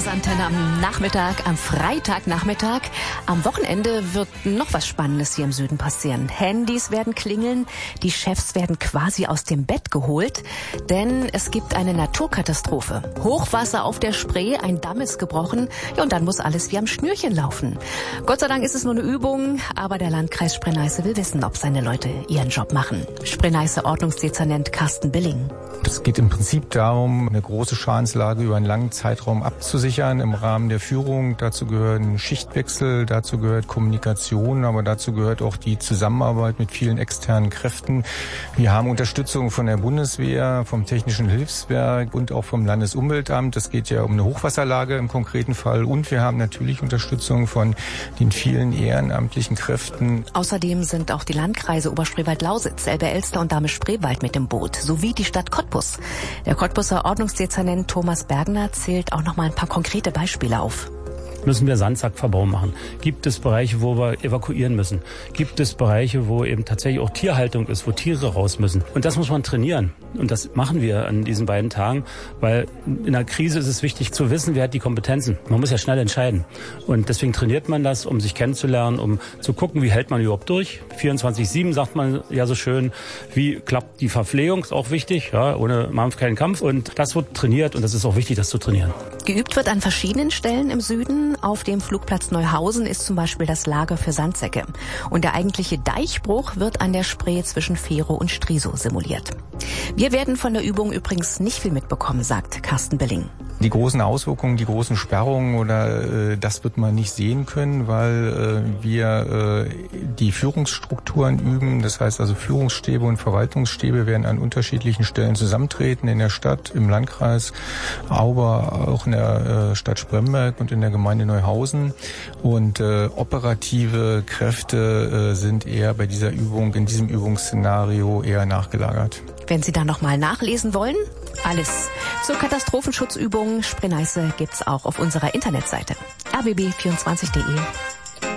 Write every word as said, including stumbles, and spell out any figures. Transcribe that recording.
Landesantenne am Nachmittag, am Freitagnachmittag. Am Wochenende wird noch was Spannendes hier im Süden passieren. Handys werden klingeln, die Chefs werden quasi aus dem Bett geholt, denn es gibt eine Naturkatastrophe. Hochwasser auf der Spree, ein Damm ist gebrochen, ja, und dann muss alles wie am Schnürchen laufen. Gott sei Dank ist es nur eine Übung, aber der Landkreis Spree-Neiße will wissen, ob seine Leute ihren Job machen. Spree-Neiße Ordnungsdezernent Carsten Billing. Es geht im Prinzip darum, eine große Schadenslage über einen langen Zeitraum abzusichern im Rahmen der Führung. Dazu gehören Schichtwechsel, dazu gehört Kommunikation, aber dazu gehört auch die Zusammenarbeit mit vielen externen Kräften. Wir haben Unterstützung von der Bundeswehr, vom Technischen Hilfswerk und auch vom Landesumweltamt. Es geht ja um eine Hochwasserlage im konkreten Fall. Und wir haben natürlich Unterstützung von den vielen ehrenamtlichen Kräften. Außerdem sind auch die Landkreise Oberspreewald-Lausitz, Elbe-Elster und Dahme-Spreewald mit im Boot, sowie die Stadt Cottbus. Der Cottbuser Ordnungsdezernent Thomas Bergner zählt auch noch mal ein paar konkrete Beispiele auf. Müssen wir Sandsackverbau machen? Gibt es Bereiche, wo wir evakuieren müssen? Gibt es Bereiche, wo eben tatsächlich auch Tierhaltung ist, wo Tiere raus müssen? Und das muss man trainieren. Und das machen wir an diesen beiden Tagen, weil in einer Krise ist es wichtig zu wissen, wer hat die Kompetenzen. Man muss ja schnell entscheiden. Und deswegen trainiert man das, um sich kennenzulernen, um zu gucken, wie hält man überhaupt durch. vierundzwanzig sieben sagt man ja so schön. Wie klappt die Verpflegung? Ist auch wichtig. Ja, ohne Mampf keinen Kampf. Und das wird trainiert und das ist auch wichtig, das zu trainieren. Geübt wird an verschiedenen Stellen im Süden. Auf dem Flugplatz Neuhausen ist zum Beispiel das Lager für Sandsäcke. Und der eigentliche Deichbruch wird an der Spree zwischen Fehrow und Strisow simuliert. Wir werden von der Übung übrigens nicht viel mitbekommen, sagt Carsten Billing. Die großen Auswirkungen, die großen Sperrungen oder äh, das wird man nicht sehen können, weil äh, wir äh, die Führungsstrukturen üben. Das heißt also Führungsstäbe und Verwaltungsstäbe werden an unterschiedlichen Stellen zusammentreten, in der Stadt, im Landkreis, aber auch in der äh, Stadt Spremberg und in der Gemeinde Neuhausen. Und äh, operative Kräfte äh, sind eher bei dieser Übung, in diesem Übungsszenario eher nachgelagert. Wenn Sie da nochmal nachlesen wollen, alles zur Katastrophenschutzübung Spree-Neiße gibt's auch auf unserer Internetseite r b b vierundzwanzig punkt d e.